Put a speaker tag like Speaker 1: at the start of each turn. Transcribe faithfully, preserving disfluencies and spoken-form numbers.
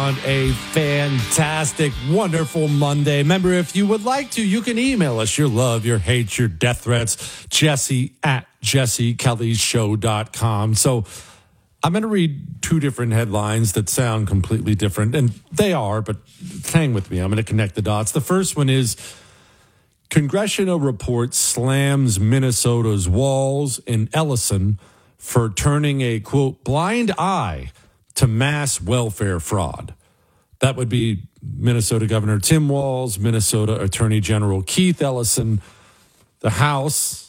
Speaker 1: on a fantastic, wonderful Monday. Remember, if you would like to, you can email us your love, your hate, your death threats, Jesse at jesse kelly show dot com. So I'm going to read two different headlines that sound completely different, and they are, but hang with me. I'm going to connect the dots. The first one is Congressional report slams Minnesota's Walz and Ellison for turning a, quote, blind eye to mass welfare fraud. That would be Minnesota Governor Tim Walz, Minnesota Attorney General Keith Ellison. The House